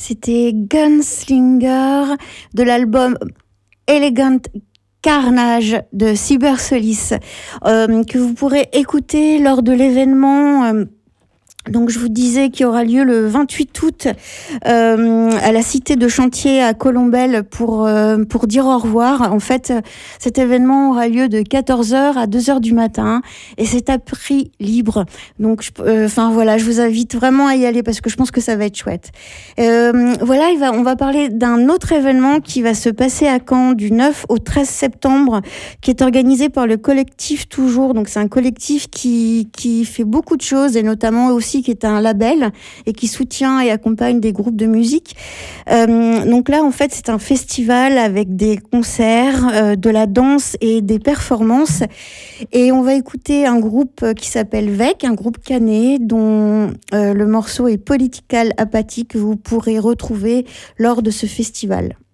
C'était Gunslinger de l'album Elegant Carnage de Cyber Solis, que vous pourrez écouter lors de l'événement. Donc je vous disais qu'il y aura lieu le 28 août à la cité de chantier à Colombelles pour dire au revoir. En fait, cet événement aura lieu de 14h à 2h du matin et c'est à prix libre. Donc voilà, je vous invite vraiment à y aller parce que je pense que ça va être chouette. Voilà, on va parler d'un autre événement qui va se passer à Caen du 9 au 13 septembre, qui est organisé par le collectif Toujours. Donc c'est un collectif qui fait beaucoup de choses et notamment aussi qui est un label et qui soutient et accompagne des groupes de musique. Donc là, en fait, c'est un festival avec des concerts, de la danse et des performances. Et on va écouter un groupe qui s'appelle VEC, un groupe canet dont le morceau est Political Apathy que vous pourrez retrouver lors de ce festival.